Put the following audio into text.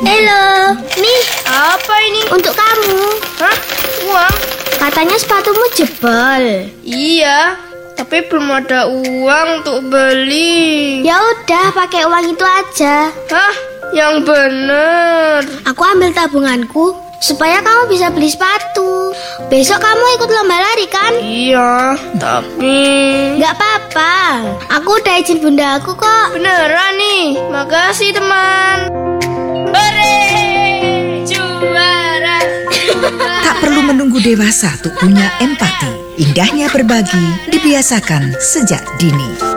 Halo, nih. Apa ini? Untuk kamu. Hah? Uang? Katanya sepatumu jebol. Iya, tapi belum ada uang untuk beli. Ya udah, pakai uang itu aja. Hah? Yang bener. Aku ambil tabunganku supaya kamu bisa beli sepatu. Besok kamu ikut lomba lari kan? Iya, tapi Gak apa-apa. Aku udah izin bunda aku kok. beneran nih. Makasih teman. Hore! Juara. Tak perlu menunggu dewasa untuk punya empati. Indahnya berbagi dibiasakan sejak dini.